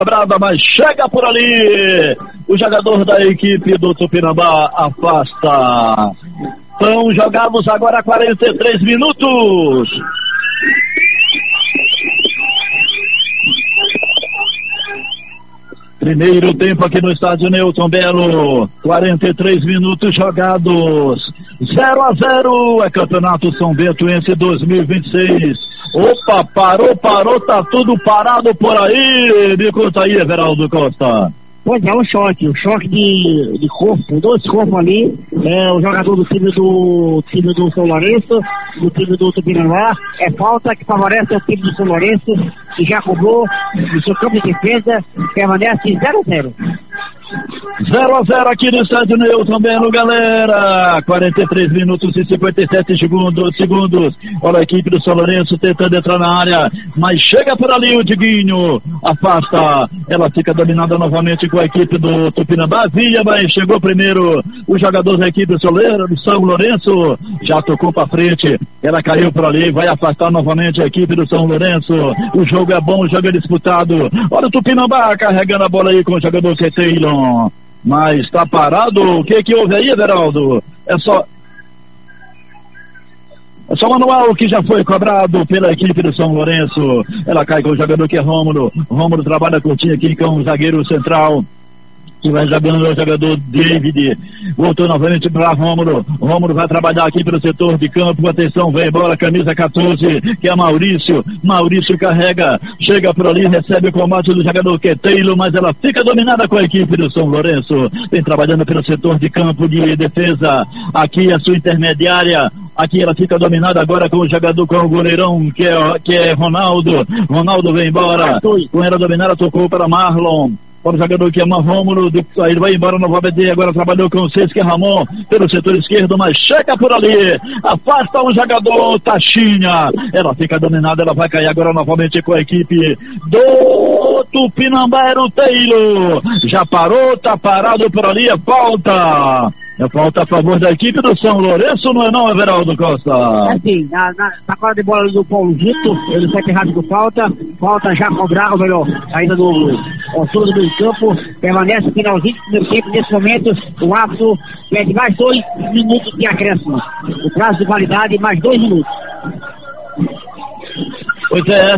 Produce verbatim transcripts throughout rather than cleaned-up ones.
Brava, mas chega por ali. O jogador da equipe do Tupinambá afasta. São jogados agora quarenta e três minutos. Primeiro tempo aqui no estádio Newton Belo, quarenta e três minutos jogados, zero a zero, é Campeonato São Bentoense dois mil e vinte e seis. Opa, parou, parou, tá tudo parado por aí. Me conta aí, Everaldo Costa. Pois é, um choque, um choque de, de corpo, dois corpos ali, é, o jogador do time do time do São Lourenço, do time do Tupinambá, é falta que favorece o time do São Lourenço, que já cobrou no seu campo de defesa, permanece zero a zero. zero a zero aqui no estádio Newton Belo, galera. quarenta e três minutos e cinquenta e sete segundos. segundos. Olha a equipe do São Lourenço tentando entrar na área, mas chega por ali o Diguinho, afasta. Ela fica dominada novamente com a equipe do Tupinambá. Via, mas chegou primeiro o jogador da equipe do São Lourenço. Já tocou para frente. Ela caiu por ali, vai afastar novamente a equipe do São Lourenço. O jogo é bom, o jogo é disputado. Olha o Tupinambá carregando a bola aí com o jogador Keteilon. Mas está parado. O que que houve aí, Everaldo? É só É só manual que já foi cobrado pela equipe do São Lourenço. Ela cai com o jogador que é Rômulo. Rômulo trabalha curtinho aqui com o zagueiro central, que vai jogando o jogador David. Voltou novamente para Rômulo. Rômulo vai trabalhar aqui pelo setor de campo. Atenção, vem embora, camisa catorze, que é Maurício. Maurício carrega, chega por ali, recebe o combate do jogador Keteilo, mas ela fica dominada com a equipe do São Lourenço. Vem trabalhando pelo setor de campo de defesa. Aqui a sua intermediária. Aqui ela fica dominada agora com o jogador, com o goleirão, que é, que é Ronaldo. Ronaldo vem embora. Com ela dominada, tocou para Marlon. Para o jogador que é Rômulo, ele vai embora novamente, agora trabalhou com o César, que é Ramon, pelo setor esquerdo, mas chega por ali, afasta um jogador, Taxinha, ela fica dominada, ela vai cair agora novamente com a equipe do Tupinambá, era o Teilo, já parou, tá parado por ali, é falta. É falta a favor da equipe do São Lourenço, não é não, Everaldo Costa? É sim, na, na, na quadra de bola do Paulo Vitor, ele foi errado com falta, falta já cobrada, ou melhor, ainda do altura do meio campo, permanece no finalzinho do primeiro tempo, nesse momento, o árbitro pede mais dois minutos de acréscimo, o prazo de validade, mais dois minutos. Pois é,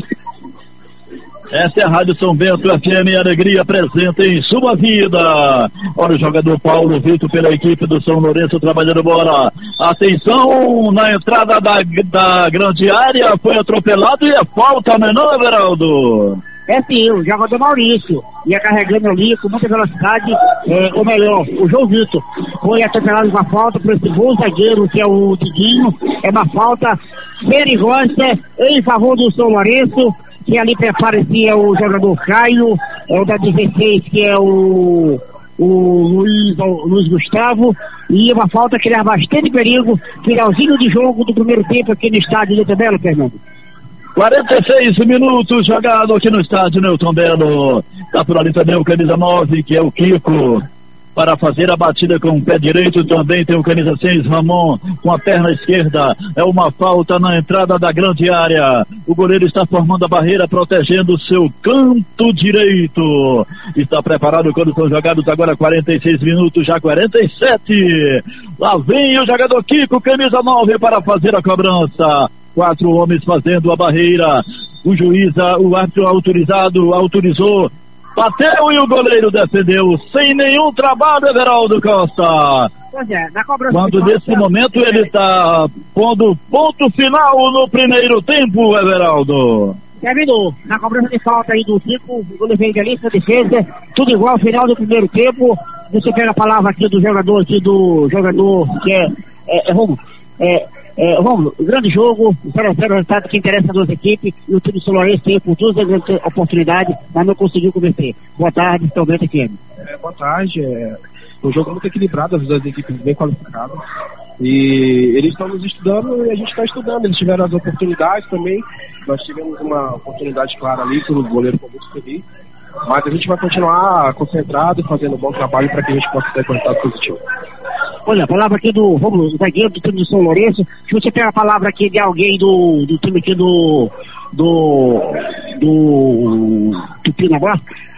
essa é a Rádio São Bento F M, alegria presente em sua vida. Olha o jogador Paulo Vitor pela equipe do São Lourenço trabalhando bola. Atenção, na entrada da, da grande área, foi atropelado e é falta, não é não, Everaldo? É sim, o jogador Maurício ia carregando ali com muita velocidade, é, ou melhor, o João Vitor foi atropelado com uma falta por esse bom zagueiro que é o Diguinho. É uma falta perigosa em favor do São Lourenço, que ali aparecia o jogador Caio, é o da dezesseis, que é o, o Luiz, o Luiz Gustavo, e uma falta que leva bastante perigo, finalzinho de jogo do primeiro tempo aqui no estádio Newton Belo, Fernando. quarenta e seis minutos jogado aqui no estádio Newton Belo. Tá por ali também o camisa nove, que é o Kiko, para fazer a batida com o pé direito. Também tem o camisa seis, Ramon, com a perna esquerda. É uma falta na entrada da grande área. O goleiro está formando a barreira, protegendo o seu canto direito. Está preparado quando são jogados agora quarenta e seis minutos, já quarenta e sete. Lá vem o jogador Kiko, camisa nove, para fazer a cobrança. Quatro homens fazendo a barreira. O juiz, o árbitro autorizado, autorizou. Bateu e o goleiro defendeu sem nenhum trabalho, Everaldo Costa. Pois é, na cobrança. Quando nesse falta, momento ele está pondo ponto final no primeiro tempo, Everaldo. Terminou. Na cobrança de falta aí do Chico, o goleiro veio ali, sua defesa, tudo igual ao final do primeiro tempo. Você pega a palavra aqui do jogador aqui, do jogador que é, é, é Romulo. É, é, Romulo, grande jogo, zero a zero, resultado que interessa as duas equipes, e o time do São Lourenço tem por duas oportunidades, mas não conseguiu convencer. Boa tarde, São Bento F M. É, boa tarde, é um jogo muito equilibrado, as duas equipes bem qualificadas, e eles estão nos estudando e a gente está estudando. Eles tiveram as oportunidades também, nós tivemos uma oportunidade clara ali, que o goleiro foi muito feliz, mas a gente vai continuar concentrado, fazendo um bom trabalho para que a gente possa ter resultado positivo. Olha, a palavra aqui do Romulo, do zagueiro do time do São Lourenço. Se você pega a palavra aqui de alguém do, do time aqui do do do Tupinambá,